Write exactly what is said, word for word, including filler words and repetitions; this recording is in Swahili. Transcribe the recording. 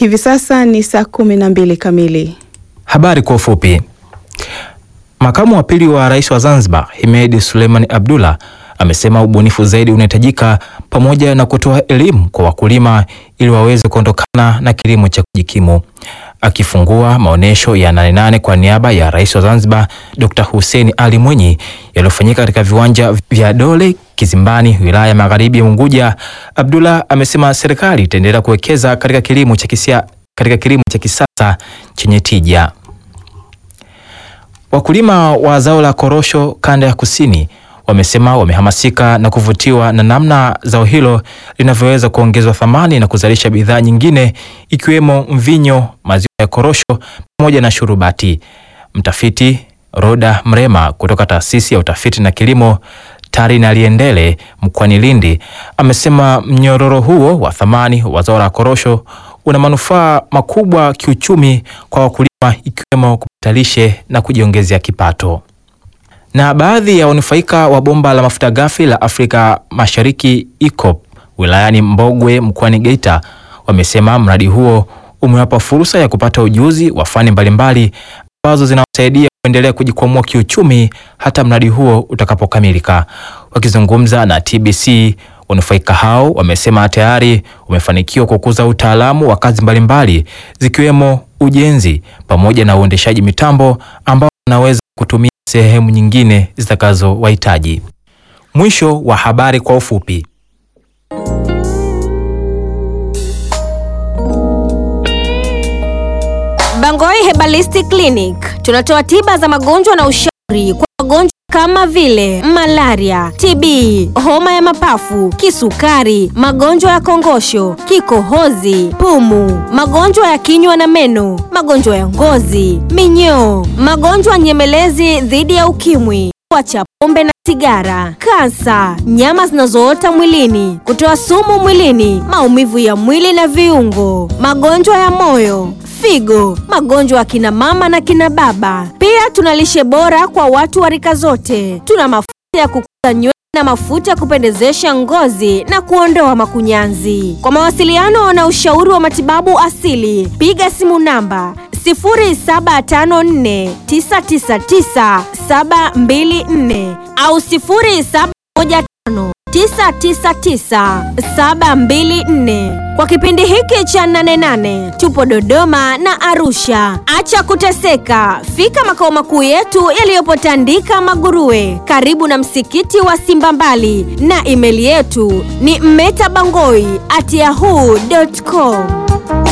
Hivi sasa ni saa kumi na mbili kamili. Habari kwa ufupi. Makamu wa pili wa Rais wa Zanzibar, Hemed Suleiman Abdullah, amesema ubunifu zaidi unahitajika pamoja na kutoa elimu kwa wakulima ili waweze kuondokana na kilimo cha kujikimu. Akifungua maonesho ya nane nane kwa niaba ya Rais wa Zanzibar Dokta Hussein Ali Mwinyi yaliyofanyika katika viwanja vya Dole Kizimbani, wilaya ya Magharibi ya Unguja, Abdullah amesema serikali itaendelea kuwekeza katika kilimo cha kisia, katika kilimo cha kisasa chenye tija. Wakulima wa zao la korosho kanda ya kusini wamesema wamehamasika na kuvutiwa na namna zao hilo linavyoweza kuongezwa thamani na kuzalisha bidhaa nyingine ikiwemo mvinyo, maziwa ya korosho pamoja na shurubati. Mtafiti Roda Mrema kutoka Taasisi ya Utafiti na Kilimo Tari na Liendele mkoani Lindi amesema mnyororo huo wa thamani wa zao la korosho una manufaa makubwa kiuchumi kwa wakulima ikiwemo kupata lishe na kujiongezea kipato. Na baadhi ya wanufaika wa bomba la mafuta ghafi la Afrika Mashariki E A C O P wilayani Mbogwe mkoani Geita wamesema mradi huo umewapa fursa ya kupata ujuzi wa fani mbalimbali ambazo zinawasaidia kuendelea kujikwamua kiuchumi hata mradi huo utakapokamilika. Wakizungumza na T B C, wanufaika hao wamesema tayari wamefanikiwa kukuza utaalamu wa kazi mbalimbali zikiwemo ujenzi pamoja na uendeshaji mitambo ambao wanaweza kutumia sehemu nyingine zitakazo wahitaji. Mwisho wa habari kwa ufupi. Bangoi Herbalistic Clinic tunatoa tiba za magonjwa na ushauri kwa magonjwa kama vile malaria, T B, homa ya mapafu, kisukari, magonjwa ya kongosho, kikohozi, pumu, magonjwa ya kinywa na meno, magonjwa ya ngozi, minyoo, magonjwa nyemelezi dhidi ya ukimwi, kuacha pombe na sigara, kansa, nyama zinazoota mwilini, kutoa sumu mwilini, maumivu ya mwili na viungo, magonjwa ya moyo, figo, magonjwa ya kina mama na kina baba. Pia tuna lishe bora kwa watu wa rika zote. Tuna mafuta ya kukuza nywele na mafuta ya kupendezesha ngozi na kuondoa makunyanzi. Kwa mawasiliano na ushauri wa matibabu asili, piga simu namba sifuri saba tano nne tisa tisa tisa saba mbili nne au sifuri saba moja tano tisa tisa tisa saba mbili nne. Kwa kipindi hiki cha nane nane tupo Dodoma na Arusha. Acha kuteseka, fika makao makuu yetu yaliyopo Tandika Maguruwe karibu na msikiti wa Simbambali, na email yetu ni mmetabangoi at yahoo dot com.